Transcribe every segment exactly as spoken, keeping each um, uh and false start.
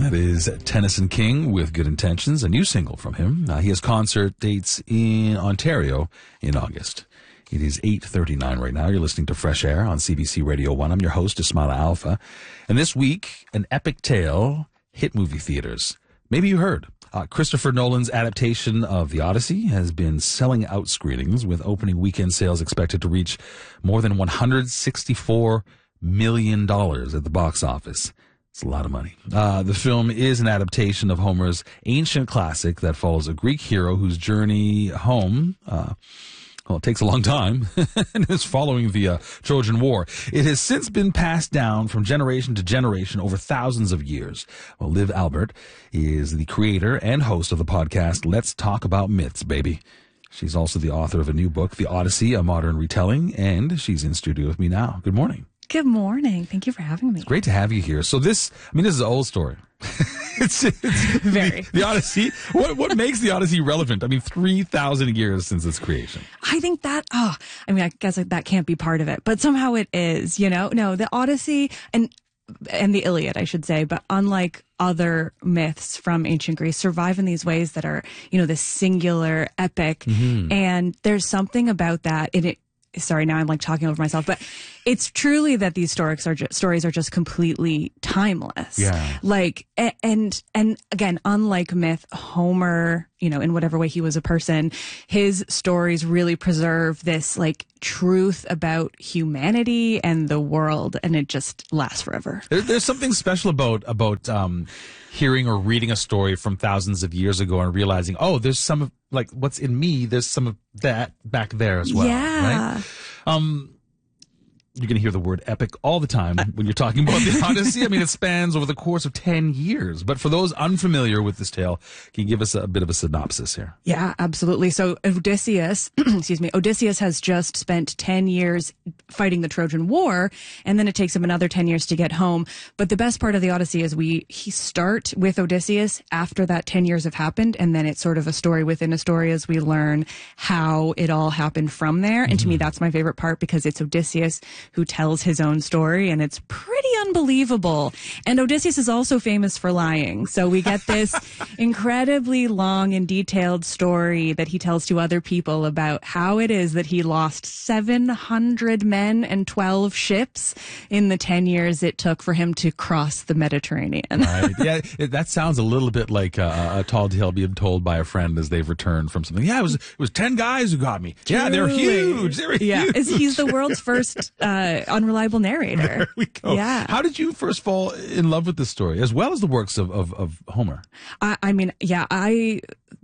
That is Tennyson King with Good Intentions, a new single from him. Uh, he has concert dates in Ontario in August. It is eight thirty-nine right now. You're listening to Fresh Air on C B C Radio one. I'm your host, Ismaila Alfa. And this week, an epic tale hit movie theaters. Maybe you heard. Uh, Christopher Nolan's adaptation of The Odyssey has been selling out screenings, with opening weekend sales expected to reach more than one hundred sixty-four million dollars at the box office. It's a lot of money. Uh, the film is an adaptation of Homer's ancient classic that follows a Greek hero whose journey home, uh, well, it takes a long time, and is following the uh, Trojan War. It has since been passed down from generation to generation over thousands of years. Well, Liv Albert is the creator and host of the podcast Let's Talk About Myths, baby. She's also the author of a new book, The Odyssey, A Modern Retelling, and she's in studio with me now. Good morning. Good morning. Thank you for having me. It's great to have you here. So this, I mean, this is an old story. it's, it's Very. The, the Odyssey. What what makes the Odyssey relevant? I mean, three thousand years since its creation. I think that, oh, I mean, I guess that can't be part of it, but somehow it is, you know? No, the Odyssey and and the Iliad, I should say, but unlike other myths from ancient Greece, survive in these ways that are, you know, this singular epic. Mm-hmm. And there's something about that in it. Sorry, now I'm like talking over myself, but it's truly that these stories are just, stories are just completely timeless. Yeah. Like, and, and again, unlike myth, Homer, you know, in whatever way he was a person, his stories really preserve this like truth about humanity and the world, and it just lasts forever. There, there's something special about, about, um, hearing or reading a story from thousands of years ago and realizing, oh, there's some of, like, what's in me, there's some of that back there as well. Yeah. Right? Um, you're going to hear the word epic all the time when you're talking about the Odyssey. I mean, it spans over the course of ten years. But for those unfamiliar with this tale, can you give us a, a bit of a synopsis here? Yeah, absolutely. So Odysseus, excuse me, Odysseus has just spent ten years fighting the Trojan War, and then it takes him another ten years to get home. But the best part of the Odyssey is we he start with Odysseus after that ten years have happened, and then it's sort of a story within a story as we learn how it all happened from there. And mm-hmm. to me, that's my favorite part, because it's Odysseus who tells his own story, and it's pretty unbelievable. And Odysseus is also famous for lying. So we get this incredibly long and detailed story that he tells to other people about how it is that he lost seven hundred men and twelve ships in the ten years it took for him to cross the Mediterranean. Right. Yeah, it, that sounds a little bit like a, a tall tale being told by a friend as they've returned from something. Yeah, it was it was ten guys who got me. Truly. Yeah, they're huge. They're yeah, huge. He's the world's first uh, unreliable narrator. There we go. Yeah. How did you first fall in love with this story, as well as the works of, of, of Homer? I, I mean, yeah, I...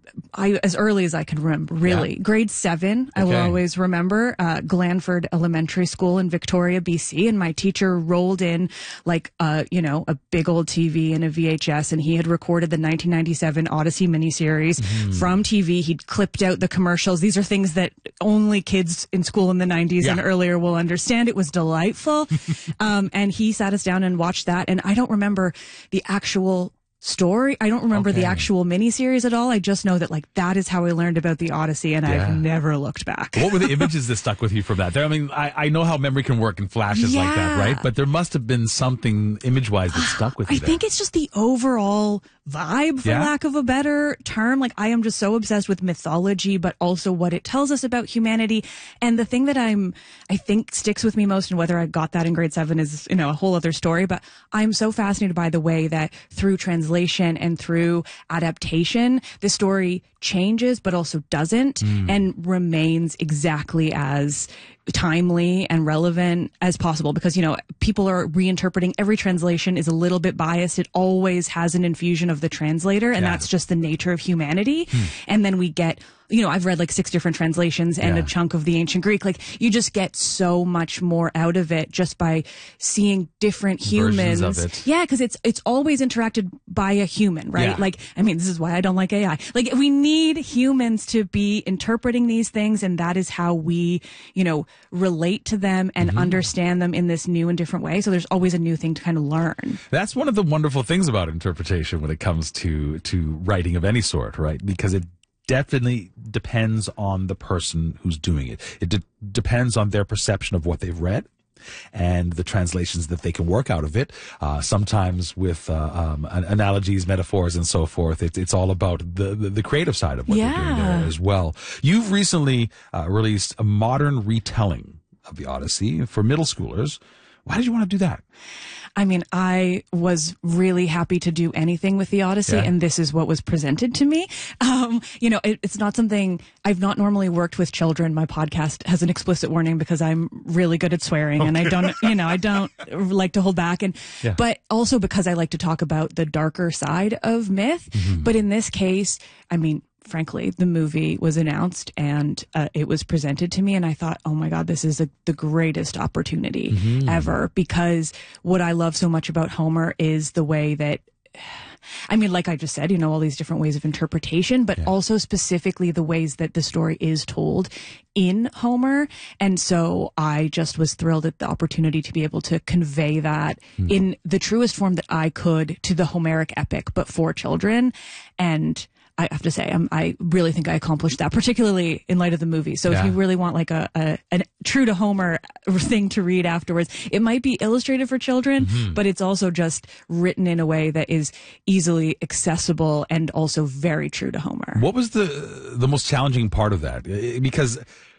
I, as early as I can remember, really. Yeah. Grade seven, I okay. will always remember, uh, Glanford Elementary School in Victoria, B C. And my teacher rolled in like, uh, you know, a big old T V and a V H S. And he had recorded the nineteen ninety-seven Odyssey miniseries mm. from T V. He'd clipped out the commercials. These are things that only kids in school in the nineties yeah. and earlier will understand. It was delightful. um, and he sat us down and watched that. And I don't remember the actual story. I don't remember okay. the actual miniseries at all. I just know that like that is how I learned about the Odyssey, and yeah. I've never looked back. What were the images that stuck with you from that? There, I mean, I, I know how memory can work in flashes yeah. like that, right? But there must have been something image-wise that stuck with you. I there. think it's just the overall vibe, for yeah. lack of a better term. Like, I am just so obsessed with mythology, but also what it tells us about humanity. And the thing that I'm, I think sticks with me most, and whether I got that in grade seven is, you know, a whole other story, but I'm so fascinated by the way that through translation and through adaptation, the story changes, but also doesn't, mm. and remains exactly as timely and relevant as possible, because, you know, people are reinterpreting. Every translation is a little bit biased. It always has an infusion of the translator, and yeah. that's just the nature of humanity. Hmm. And then we get, you know, I've read like six different translations and yeah. a chunk of the ancient Greek. Like, you just get so much more out of it just by seeing different humans. Versions of it. Yeah, because it's it's always interacted by a human, right? Yeah. Like, I mean, this is why I don't like A I. Like, we need humans to be interpreting these things, and that is how we, you know, relate to them and mm-hmm. understand them in this new and different way. So there's always a new thing to kind of learn. That's one of the wonderful things about interpretation when it comes to to writing of any sort, right? Because it definitely depends on the person who's doing it. It de- depends on their perception of what they've read. and the translations that they can work out of it. Uh, sometimes with uh, um, analogies, metaphors, and so forth. It's it's all about the, the, the creative side of what yeah. they're doing there as well. You've recently uh, released a modern retelling of the Odyssey for middle schoolers. Why did you want to do that? I mean, I was really happy to do anything with the Odyssey, yeah. and this is what was presented to me. Um, you know, it, it's not something I've not normally worked with children. My podcast has an explicit warning because I'm really good at swearing, okay. and I don't, you know, I don't like to hold back, and yeah. but also because I like to talk about the darker side of myth. Mm-hmm. But in this case, I mean, frankly, the movie was announced and uh, it was presented to me, and I thought, oh my God, this is a, the greatest opportunity mm-hmm. ever, because what I love so much about Homer is the way that, I mean, like I just said, you know, all these different ways of interpretation, but yeah. also specifically the ways that the story is told in Homer. And so I just was thrilled at the opportunity to be able to convey that mm. in the truest form that I could to the Homeric epic, but for children. And I have to say, um, I really think I accomplished that, particularly in light of the movie. So yeah. if you really want like a, a, a true to Homer thing to read afterwards, it might be illustrated for children, mm-hmm. but it's also just written in a way that is easily accessible and also very true to Homer. What was the the most challenging part of that? Because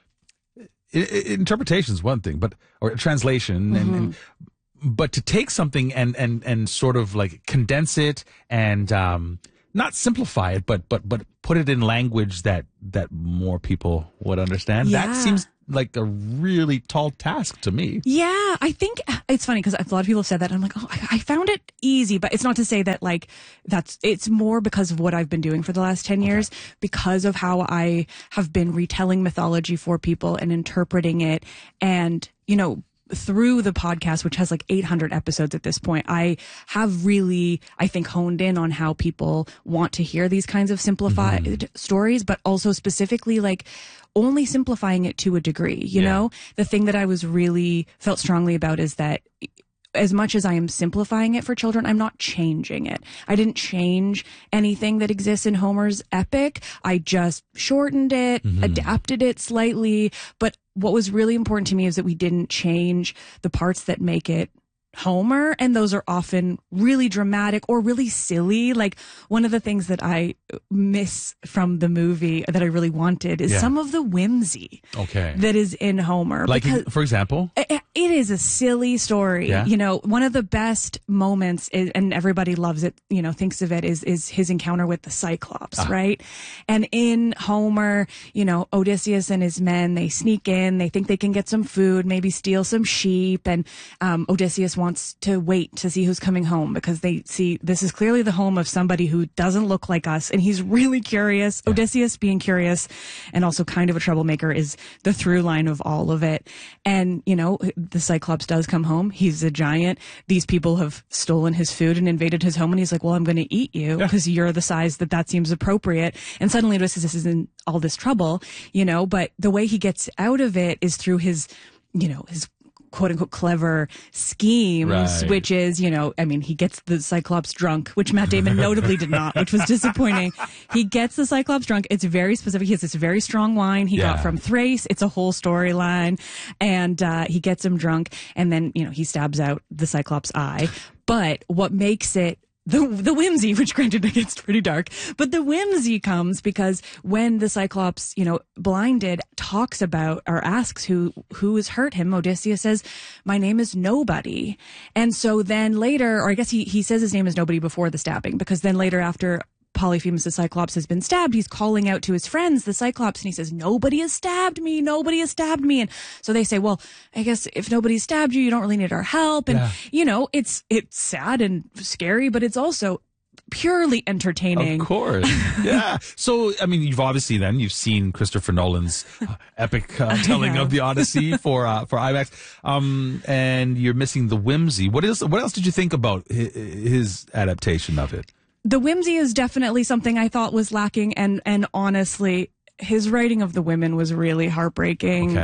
it, it, interpretation is one thing, but or translation, mm-hmm. and, and but to take something and and and sort of like condense it and um. not simplify it, but but but put it in language that that more people would understand. Yeah. That seems like a really tall task to me. Yeah, I think it's funny because a lot of people have said that. And I'm like, oh, I, I found it easy, but it's not to say that like that's. It's more because of what I've been doing for the last ten years, okay. because of how I have been retelling mythology for people and interpreting it, and you know. Through the podcast, which has like eight hundred episodes at this point, I have really, I think, honed in on how people want to hear these kinds of simplified mm-hmm. stories, but also specifically like only simplifying it to a degree. You yeah. know, the thing that I was really felt strongly about is that as much as I am simplifying it for children, I'm not changing it. I didn't change anything that exists in Homer's epic. I just shortened it, mm-hmm. adapted it slightly. But what was really important to me is that we didn't change the parts that make it Homer, and those are often really dramatic or really silly. Like one of the things that I miss from the movie that I really wanted is yeah. some of the whimsy okay. that is in Homer. Like, for example? It, it is a silly story. Yeah. You know, one of the best moments is, and everybody loves it, you know, thinks of it, is, is his encounter with the Cyclops, ah. right? And in Homer, you know, Odysseus and his men, they sneak in, they think they can get some food, maybe steal some sheep, and um, Odysseus wants to wait to see who's coming home because they see this is clearly the home of somebody who doesn't look like us, and he's really curious. Yeah. Odysseus being curious and also kind of a troublemaker is the through line of all of it. And, you know, the Cyclops does come home. He's a giant. These people have stolen his food and invaded his home, and he's like, well, I'm going to eat you because yeah. you're the size that that seems appropriate. And suddenly Odysseus is in all this trouble, you know, but the way he gets out of it is through his, you know, his quote unquote clever schemes, right. which is, you know, I mean, he gets the Cyclops drunk, which Matt Damon notably did not, which was disappointing. He gets the Cyclops drunk. It's very specific. He has this very strong wine he yeah. got from Thrace. It's a whole storyline. And uh, he gets him drunk, and then, you know, he stabs out the Cyclops eye. But what makes it The the whimsy, which granted it gets pretty dark, but the whimsy comes because when the Cyclops, you know, blinded, talks about or asks who who has hurt him, Odysseus says, my name is Nobody. And so then later, or I guess he, he says his name is Nobody before the stabbing, because then later after Polyphemus the Cyclops has been stabbed, he's calling out to his friends, the Cyclops, and he says, nobody has stabbed me, nobody has stabbed me. And so they say, well, I guess if nobody stabbed you, you don't really need our help. And, yeah. you know, it's, it's sad and scary, but it's also purely entertaining. Of course. Yeah. So, I mean, you've obviously then, you've seen Christopher Nolan's uh, epic uh, telling of the Odyssey for, uh, for IMAX. Um, and you're missing the whimsy. What else, what else did you think about his, his adaptation of it? The whimsy is definitely something I thought was lacking, and, and honestly, his writing of the women was really heartbreaking. Okay.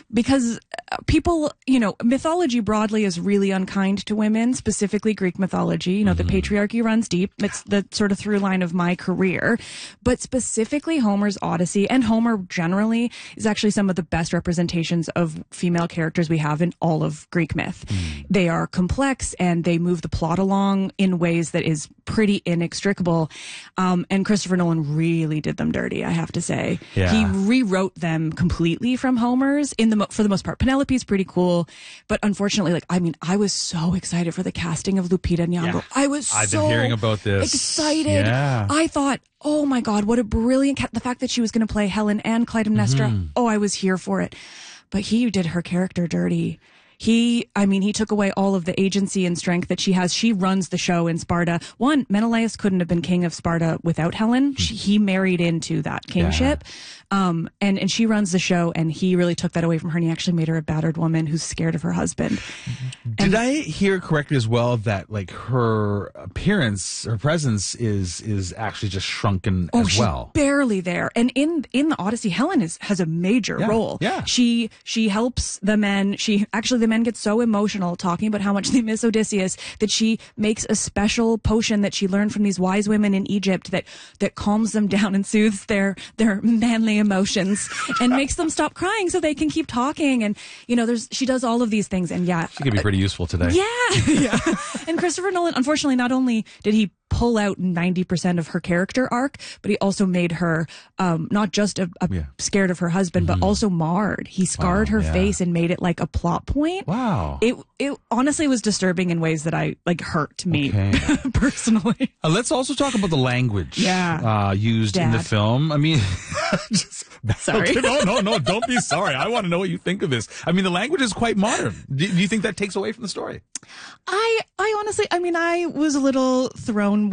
because people, you know, mythology broadly is really unkind to women, specifically Greek mythology. You know, mm-hmm. the patriarchy runs deep. It's the sort of through line of my career. But specifically Homer's Odyssey, and Homer generally, is actually some of the best representations of female characters we have in all of Greek myth. Mm. They are complex and they move the plot along in ways that is pretty inextricable. Um, and Christopher Nolan really did them dirty, I have to say. Yeah. He rewrote them completely from Homer's in the, for the most part. Penelope's pretty cool, but unfortunately, like, I mean, I was so excited for the casting of Lupita Nyong'o. Yeah. I was I've so been hearing about this. excited. Yeah. I thought, oh my God, what a brilliant cat. The fact that she was going to play Helen and Clytemnestra. Mm-hmm. Oh, I was here for it. But he did her character dirty. He, I mean, he took away all of the agency and strength that she has. She runs the show in Sparta. One, Menelaus couldn't have been king of Sparta without Helen. She, he married into that kingship. Yeah. Um, and, and she runs the show, and he really took that away from her, and he actually made her a battered woman who's scared of her husband. Did and, I hear correctly as well that, like, her appearance, her presence is is actually just shrunken oh, as she's well? Barely there. And in in the Odyssey, Helen is has a major yeah. role. Yeah. She she helps the men. She actually the men get so emotional talking about how much they miss Odysseus that she makes a special potion that she learned from these wise women in Egypt that that calms them down and soothes their their manly emotions and makes them stop crying so they can keep talking. And you know, there's she does all of these things. And yeah, she could be pretty useful today. Yeah, yeah. And Christopher Nolan, unfortunately, not only did he pull out ninety percent of her character arc, but he also made her um, not just a, a yeah. scared of her husband, mm-hmm. but also marred. He scarred wow, her yeah. face and made it like a plot point. Wow. It it honestly was disturbing in ways that I like hurt me okay. personally. Uh, let's also talk about the language yeah. uh, used Dad. in the film. I mean, just, sorry. Okay, no, no, no, don't be sorry. I want to know what you think of this. I mean, the language is quite modern. Do, do you think that takes away from the story? I I honestly, I mean, I was a little thrown